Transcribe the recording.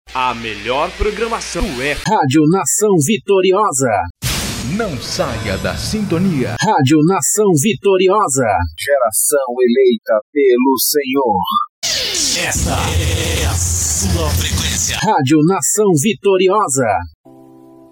A melhor programação é Rádio Nação Vitoriosa. Não saia da sintonia. Rádio Nação Vitoriosa. Geração eleita pelo Senhor. Esta é a sua frequência. Rádio Nação Vitoriosa.